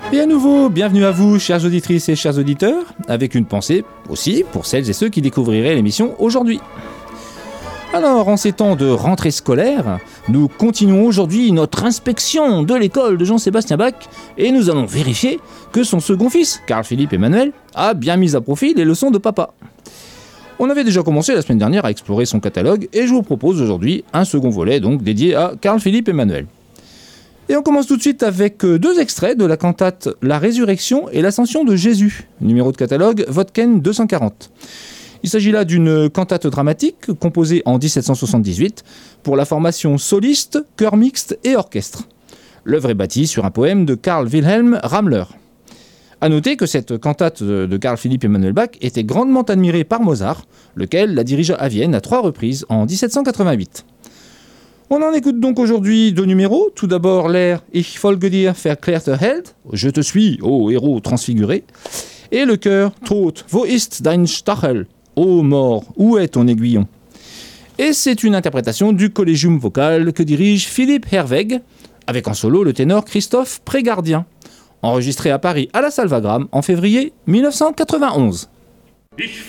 Et à nouveau, bienvenue à vous, chères auditrices et chers auditeurs, avec une pensée aussi pour celles et ceux qui découvriraient l'émission aujourd'hui. Alors, en ces temps de rentrée scolaire, nous continuons aujourd'hui notre inspection de l'école de Jean-Sébastien Bach et nous allons vérifier que son second fils, Carl-Philippe Emmanuel, a bien mis à profit les leçons de papa. On avait déjà commencé la semaine dernière à explorer son catalogue et je vous propose aujourd'hui un second volet donc dédié à Carl-Philippe Emmanuel. Et on commence tout de suite avec deux extraits de la cantate La Résurrection et l'Ascension de Jésus, numéro de catalogue Vodken 240. Il s'agit là d'une cantate dramatique composée en 1778 pour la formation soliste, chœur mixte et orchestre. L'œuvre est bâtie sur un poème de Karl Wilhelm Ramler. A noter que cette cantate de Carl-Philippe Emmanuel Bach était grandement admirée par Mozart, lequel la dirigea à Vienne à 3 reprises en 1788. On en écoute donc aujourd'hui 2 numéros. Tout d'abord l'air Ich folge dir, verklärter Held, je te suis, ô héros transfiguré, et le chœur Tod, wo ist dein Stachel, ô mort, où est ton aiguillon? Et c'est une interprétation du Collegium vocal que dirige Philippe Herweg, avec en solo le ténor Christophe Prégardien, enregistré à Paris à la Salvagram en février 1991.